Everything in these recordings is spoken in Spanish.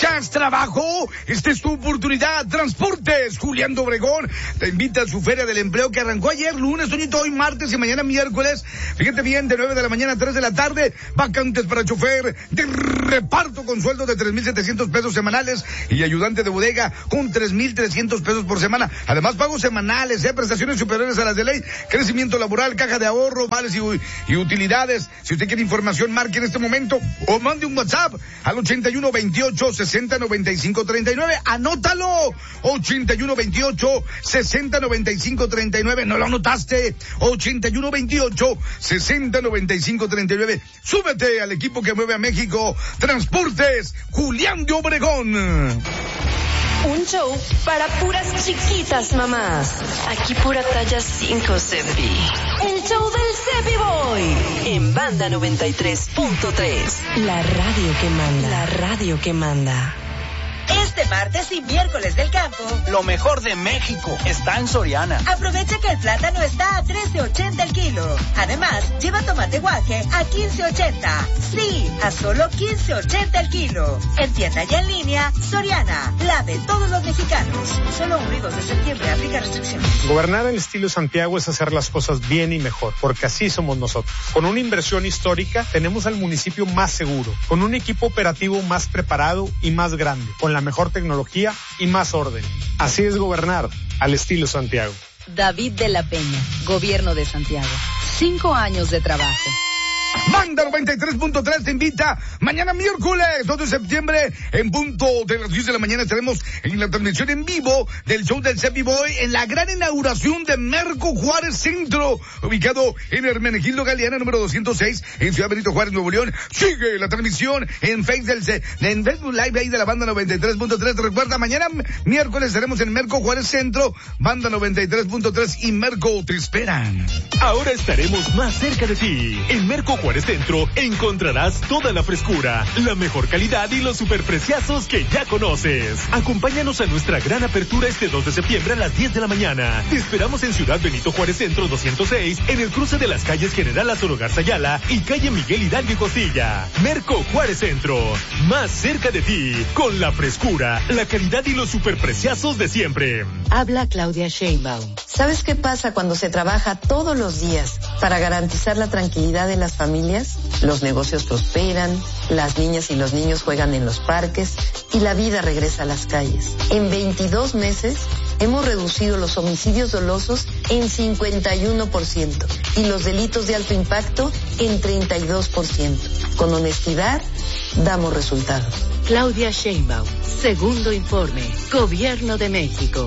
¿Buscas trabajo? Esta es tu oportunidad. Transportes Julián de Obregón te invita a su Feria del Empleo que arrancó ayer lunes, Toñito, hoy martes y mañana miércoles. Fíjate bien, de 9 de la mañana a 3 de la tarde. Vacantes para chofer de reparto con sueldo de 3,700 pesos semanales y ayudante de bodega con 3,300 pesos por semana. Además, pagos semanales, prestaciones superiores a las de ley, crecimiento laboral, caja de ahorro, vales y utilidades. Si usted quiere información, marque en este momento o mande un WhatsApp al 8128-609539. Anótalo. 8128-609539. ¿No lo anotaste? 8128-609539. Súbete al equipo que mueve a México. Transportes Julián de Obregón. Un show para puras chiquitas mamás. Aquí pura talla 5 Cepi. El show del Cepi Boy. En Banda 93.3. La radio que manda. La radio que manda. Este martes y miércoles del campo, lo mejor de México está en Soriana. Aprovecha que el plátano está a $13.80 el kilo. Además, lleva tomate guaje a $15.80. Sí, a solo $15.80 el kilo. En tienda y en línea, Soriana, la de todos los mexicanos. Solo 1 y 2 de septiembre, aplica restricciones. Gobernar en el estilo Santiago es hacer las cosas bien y mejor, porque así somos nosotros. Con una inversión histórica, tenemos al municipio más seguro, con un equipo operativo más preparado y más grande, con la mejor tecnología y más orden. Así es gobernar al estilo Santiago. David de la Peña, Gobierno de Santiago. 5 años de trabajo. Banda 93.3 te invita mañana miércoles 2 de septiembre en punto de las 10 de la mañana estaremos en la transmisión en vivo del show del Cepi Boy en la gran inauguración de Merco Juárez Centro, ubicado en Hermenegildo Galeana número 206 en Ciudad Benito Juárez, Nuevo León. Sigue la transmisión en Facebook Live ahí de la Banda 93.3. Recuerda, mañana miércoles estaremos en Merco Juárez Centro, Banda 93.3 y Merco te esperan. Ahora estaremos más cerca de ti. En Merco Juárez Centro encontrarás toda la frescura, la mejor calidad y los superpreciazos que ya conoces. Acompáñanos a nuestra gran apertura este 2 de septiembre a las 10 de la mañana. Te esperamos en Ciudad Benito Juárez Centro 206, en el cruce de las calles General Lázaro Garzayala y calle Miguel Hidalgo y Costilla. Merco Juárez Centro, más cerca de ti, con la frescura, la calidad y los superpreciazos de siempre. Habla Claudia Sheinbaum. ¿Sabes qué pasa cuando se trabaja todos los días para garantizar la tranquilidad de las familias? Los negocios prosperan, las niñas y los niños juegan en los parques y la vida regresa a las calles. En 22 meses hemos reducido los homicidios dolosos en 51% y los delitos de alto impacto en 32%. Con honestidad, damos resultados. Claudia Sheinbaum, segundo informe, Gobierno de México.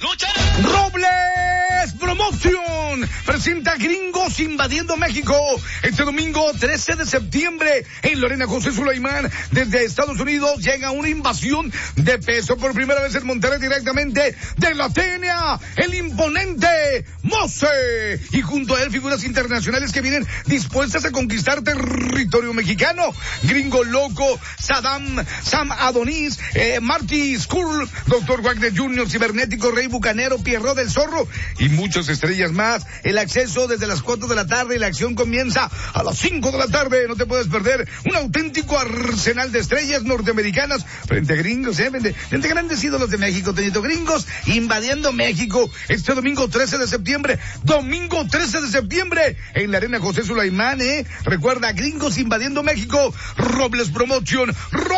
Robles Promotion presenta Gringos Invadiendo México este domingo 13 de septiembre en Lorena José Sulaimán. Desde Estados Unidos llega una invasión de peso por primera vez en Monterrey, directamente de la TNA, el imponente Mose, y junto a él figuras internacionales que vienen dispuestas a conquistar territorio mexicano. Gringo Loco, Sam Adonis, Marty Skrull, Dr. Wagner Jr., Cibernético, Rey Bucanero, Pierrot del Zorro y muchas estrellas más. El acceso desde las 4 de la tarde y la acción comienza a las 5 de la tarde. No te puedes perder un auténtico arsenal de estrellas norteamericanas frente a gringos, frente a grandes ídolos de México. Teñito, Gringos Invadiendo México este domingo 13 de septiembre. Domingo 13 de septiembre en la Arena José Sulaimán, Recuerda, Gringos Invadiendo México. Robles Promotion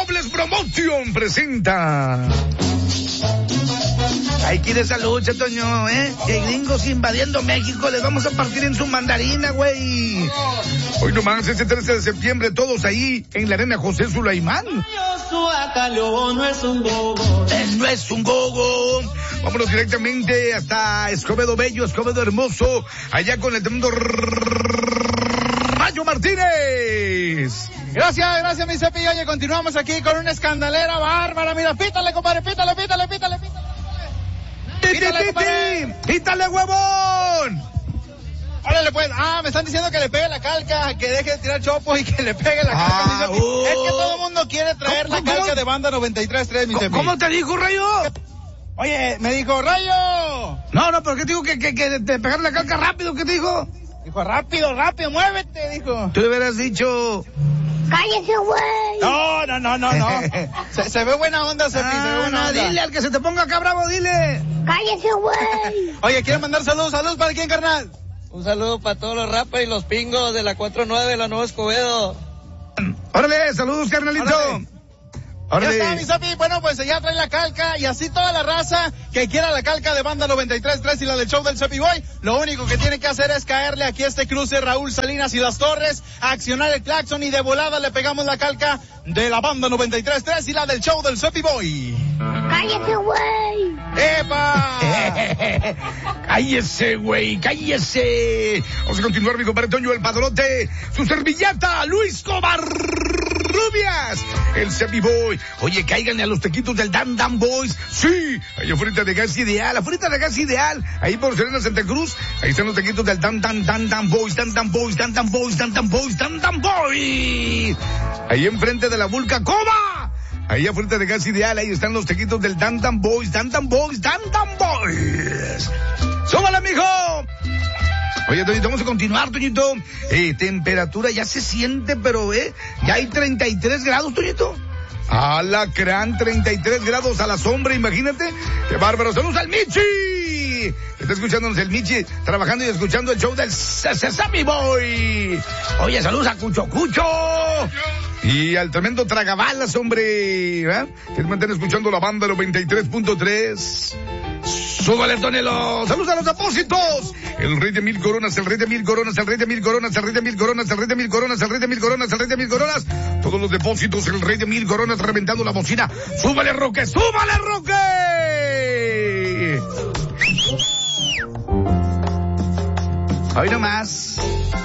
presenta. Ahí quiere esa lucha, Toño, De Gringos Invadiendo México. Les vamos a partir en su mandarina, güey. Hoy nomás, este 13 de septiembre, todos ahí en la Arena José Sulaimán. No es un gogo. No es un gogo. Vámonos directamente hasta Escobedo Bello, Escobedo Hermoso, allá con el tremendo Rayo Martínez. Gracias, mi Cepi. Oye, continuamos aquí con una escandalera bárbara. Mira, pítale, compadre, pítale. ¡Pítale, huevón! Órale, pues. Me están diciendo que le pegue la calca, que deje de tirar chopos y que le pegue la calca. Es que todo el mundo quiere traer la calca de Banda 93.3, mi Cepi. ¿Cómo te dijo, Rayo? Oye, me dijo, Rayo. No, pero ¿qué te dijo? Que te pegar la calca rápido, ¿qué te dijo? Dijo, rápido, muévete, dijo. Tú le hubieras dicho, ¡Cállese, güey! No. se ve buena onda, Cepi, se ve buena onda. Dile al que se te ponga acá bravo, dile. ¡Cállese, güey! Oye, ¿quieren mandar saludos? ¿Saludos para quién, carnal? Un saludo para todos los rappers y los pingos de la 4-9 de la Nueva Escobedo. Órale, saludos, carnalito. Órale. Ya está, mi Cepi. Bueno, pues ya trae la calca y así toda la raza que quiera la calca de Banda 93.3 y la del show del Cepi Boy, lo único que tiene que hacer es caerle aquí a este cruce Raúl Salinas y Las Torres, accionar el claxon y de volada le pegamos la calca de la Banda 93.3 y la del show del Cepi Boy. ¡Cállese, güey! ¡Epa! ¡Cállese, güey! ¡Cállese! Vamos a continuar, mi compadre Toño el Padrote, su servilleta, Luis Covarrubias, el Cepi Boy. Oye, cáiganle a los tequitos del Dan Dan Boys. Sí, ahí afuera de Gas Ideal, afuera de Gas Ideal, ahí por Serena Santa Cruz. Ahí están los tequitos del Dan Boys, Dan Dan Boys, Dan Dan Boys, Dan Dan Boys, Dan Dan Boys. Ahí enfrente de la Vulca Coma. Ahí afuera de Gas Ideal, ahí están los tequitos del Dan Dan Boys, Dan Dan Boys, Dan Dan Boys. ¡Súbale, mijo! Oye, Toñito, vamos a continuar, Toñito. Temperatura ya se siente, pero, ya hay 33 grados, Toñito. Alacrán, 33 grados a la sombra, imagínate. ¡Qué bárbaro! ¡Saludos al Michi! Está escuchándonos el Michi, trabajando y escuchando el show del Sesame Boy. Oye, saludos a Cucho Cucho. Y al tremendo Tragabalas, hombre. ¿Eh? Que me están escuchando la Banda 93.3. ¡Súbale, Tonelo! ¡Saludos a los depósitos! El rey de 1000 coronas, el rey de 1000 coronas, el rey de 1000 coronas, el rey de 1000 coronas, el rey de 1000 coronas, el rey de 1000 coronas, el rey de 1000 coronas. Todos los depósitos, el rey de 1000 coronas reventando la bocina. ¡Súbale, Roque! ¡Súbale, Roque! Hoy nomás.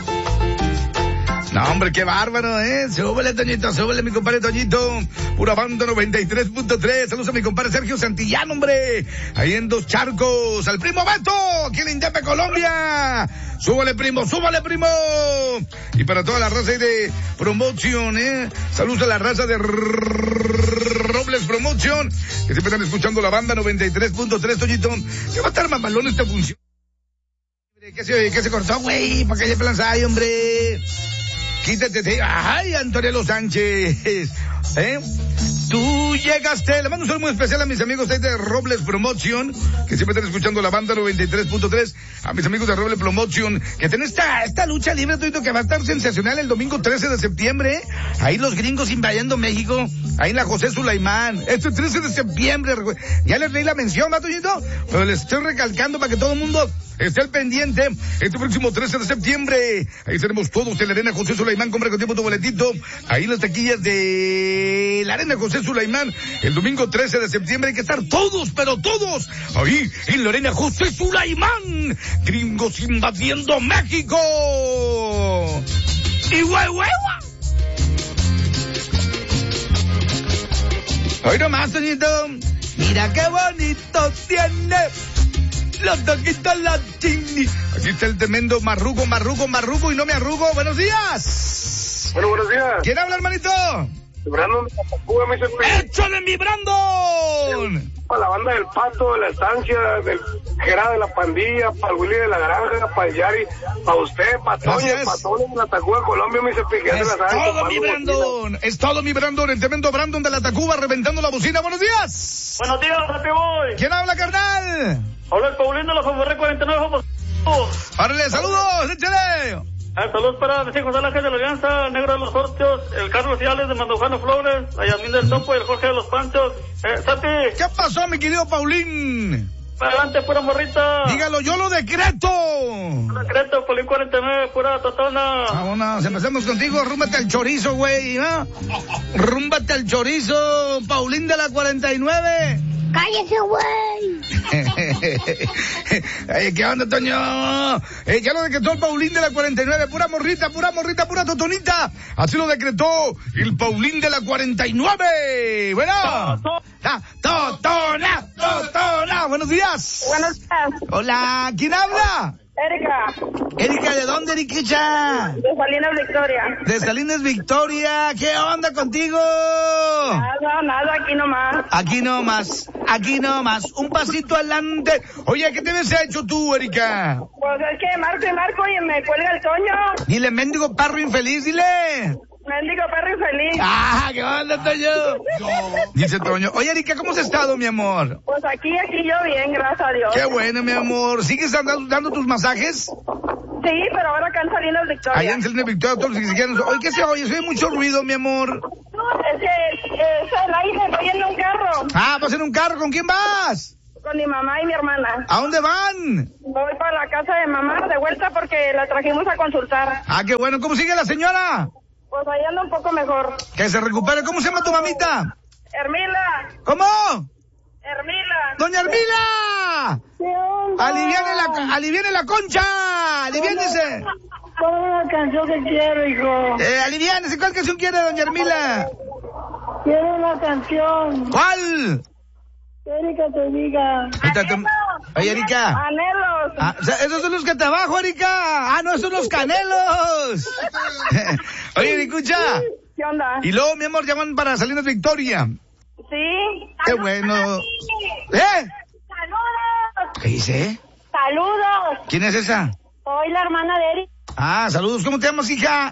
No, hombre, qué bárbaro, Súbele, Toñito, súbele, mi compadre Toñito. Pura Banda 93.3. Saludos a mi compadre Sergio Santillán, hombre. Ahí en Dos Charcos. Al primo Beto, aquí en Indepe, Colombia. Súbale, primo, súbale, primo. Y para toda la raza de Promotion, Saludos a la raza de Robles Promotion, que siempre están escuchando la Banda 93.3, Toñito. ¿Qué va a estar mamalón esta función? ¿Qué se cortó, güey? ¿Para qué se planzai, hombre? Quítate, ay, Antonio Sánchez, Tú llegaste, le mando un saludo muy especial a mis amigos de Robles Promotion, que siempre están escuchando la Banda 93.3, a mis amigos de Robles Promotion, que tienen esta lucha libre, Toito, que va a estar sensacional el domingo 13 de septiembre, ahí los gringos invadiendo México, ahí en la José Sulaimán, este 13 de septiembre, ya les leí la mención, ¿va, Toñito? Pero les estoy recalcando para que todo el mundo esté al pendiente, este próximo 13 de septiembre, ahí estaremos todos en la Arena José Sulaimán, compra con tiempo tu boletito, ahí las taquillas de la Arena José Sulaimán, el domingo 13 de septiembre, hay que estar todos, pero todos, ahí en la Arena José Sulaimán, gringos invadiendo México, y huehuehua. Hoy nomás, Toñito, mira qué bonito tiene los taquitos la chini. Aquí está el tremendo marrugo, y no me arrugo. Buenos días. Bueno, buenos días. ¿Quién habla, hermanito? Brandon de Tatacúa, me dice. ¡Échale, mi Brandon! Para la Banda del Pato, de la Estancia, del Jera de la Pandilla, para el Willy de la Granja, para el Yari, para usted, para Toño, para todos de la Tacuba, Colombia, me dice. Es todo, mi Brandon, el tremendo Brandon de la Tacuba, reventando la bocina. Buenos días. Buenos días, Happy Boy. ¿Quién habla, carnal? Hola, el Paulín de la Favorre 49. ¡Árale, saludos! ¡Échale! Saludos para mis hijos de la Ángel de la Alianza, el Negro de los Sortios, el Carlos Ciales de Mandujano Flores, la Yasmín del Topo y el Jorge de los Panchos. Sati. ¿Qué pasó, mi querido Paulín? Adelante, pura morrita. Dígalo, yo lo decreto. Decreto, Paulín 49, pura totona. Vámonos, empecemos contigo, rúmbate al chorizo, güey, ¿no? Rúmbate al chorizo, Paulín de la 49. ¡Cállese, güey! ¿Qué onda, Toño? Ya lo decretó el Paulín de la 49, pura morrita, pura totonita. Así lo decretó el Paulín de la 49. Bueno. Totona. Buenos días. Buenos días. Hola, ¿quién habla? Erika, ¿de dónde, Eriquicha? De Salinas Victoria. De Salinas Victoria, ¿qué onda contigo? Nada, aquí nomás. Un pasito adelante. Oye, ¿qué te habías hecho tú, Erika? Pues es que marco y me cuelga el Toño. Dile, mendigo parro infeliz, dile. Mendigo perro infeliz. ¡Ah, qué onda, Toño! Dice Toño. Oye, Erika, ¿cómo has estado, mi amor? Pues aquí yo bien, gracias a Dios. Qué bueno, mi amor. ¿Sigues dando tus masajes? Sí, pero ahora acá en Salinas Victoria. Allá en Salinas Victoria, todos los que se quieran. Oye, ¿qué se oye? Se oye mucho ruido, mi amor. Es el aire, voy en un carro. Ah, vas en un carro. ¿Con quién vas? Con mi mamá y mi hermana. ¿A dónde van? Voy para la casa de mamá de vuelta porque la trajimos a consultar. Ah, qué bueno. ¿Cómo sigue la señora? Pues ahí anda un poco mejor. Que se recupere. ¿Cómo se llama tu mamita? Hermila. ¿Cómo? Hermila. ¡Doña Hermila! ¡Aliviane la concha! ¡Aliviánese! ¿Cuál es la canción que quiero, hijo? Aliviánese. ¿Cuál canción quiere, doña Hermila? Quiero una canción. ¿Cuál? Erika te diga. Oye, Erika. Anhelos. Ah, o sea, esos son los que te abajo, Erika. Ah, no, esos son los canelos. Oye, Ericucha. ¿Qué onda? Y luego, mi amor, llaman para Salinas Victoria. Sí. Qué bueno. ¡Saludos! ¿Qué dice? ¡Saludos! ¿Quién es esa? Soy la hermana de Erika. Ah, saludos. ¿Cómo te llamas, hija?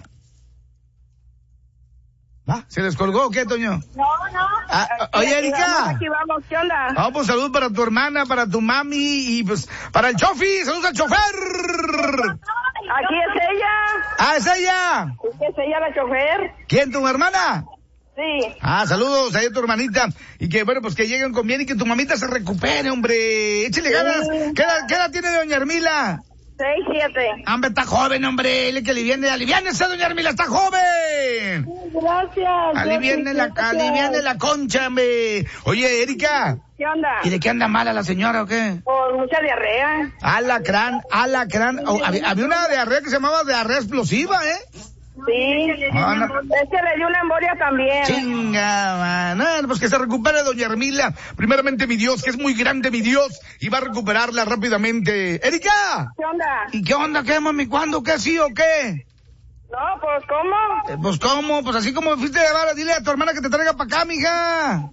¿Va? ¿Se descolgó o qué, Toño? No. Oye, Erika. Aquí vamos, ¿qué onda? Ah, pues saludos para tu hermana, para tu mami y pues para el chofi. ¡Saludos al chofer! Aquí es ella. Ah, ¿es ella? Es ella la chofer. ¿Quién, tu hermana? Sí. Ah, saludos ahí a tu hermanita. Y que, bueno, pues que lleguen con bien y que tu mamita se recupere, hombre. Échale ganas. ¿Qué edad tiene doña Hermila? 6, 7. Hombre, está joven, hombre. Dile que aliviánese, doña Hermila, está joven. Gracias. Aliviane la concha, hombre. Oye, Erika. ¿Qué onda? ¿Y de qué anda mala la señora o qué? Por mucha diarrea. Alacrán. Oh, había una diarrea que se llamaba diarrea explosiva, ¿eh? Sí. No. Es que le dio una embolia también. Chinga, man. Pues que se recupere doña Hermila. Primeramente mi Dios, que es muy grande mi Dios, y va a recuperarla rápidamente. ¡Erika! ¿Qué onda? ¿Y qué onda? ¿Qué, mami? ¿Cuándo? ¿Qué sí o qué? No, pues, ¿cómo? Pues, ¿cómo? Pues así como me fuiste a llevar, dile a tu hermana que te traiga para acá, mija.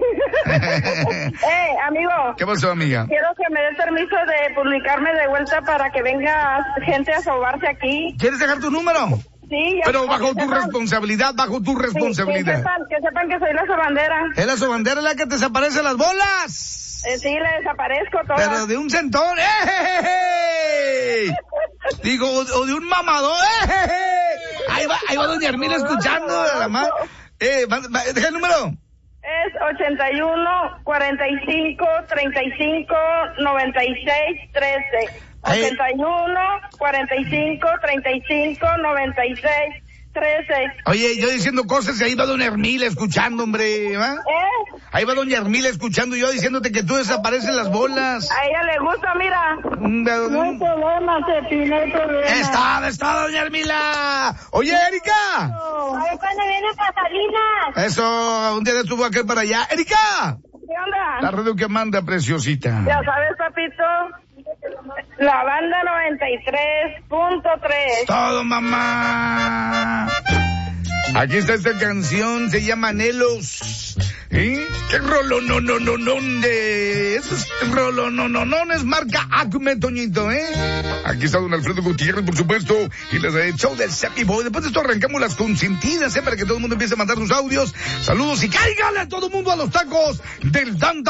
Amigo. ¿Qué pasó, amiga? Quiero que me des permiso de publicarme de vuelta para que venga gente a sobarse aquí. ¿Quieres dejar tu número? Sí. Pero bajo tu responsabilidad, Sí, que sepan que soy la sobandera. ¿Es la sobandera la que te desaparece las bolas? Sí, le desaparezco todas. Pero de un centón, Digo, o de un mamador, Ahí va doña Hermila escuchando, la más. Deja el número. Es 81 45 35 96 13. 81 45 35 96 13. Oye, yo diciendo cosas y ahí va doña Hermila escuchando, hombre, ¿va? Ahí va doña Hermila escuchando y yo diciéndote que tú desapareces las bolas. A ella le gusta, mira. No hay problema, Cepi, no hay problema. Está doña Hermila. Oye, Erika. Ay, ¿cuándo vienes a Salinas? Eso, un día estuvo aquel para allá. Erika. ¿Qué onda? La radio que manda, preciosita. Ya sabes, papito. La banda 93.3. Todo, mamá. Aquí está esta canción, se llama Anhelos. ¿Qué rollo no de esos rolononones marca Acme, Toñito, Aquí está don Alfredo Gutiérrez, por supuesto, y les he show del Cepi Boy. Después de esto arrancamos las consentidas, para que todo el mundo empiece a mandar sus audios. Saludos y cáigale a todo el mundo a los tacos del Dan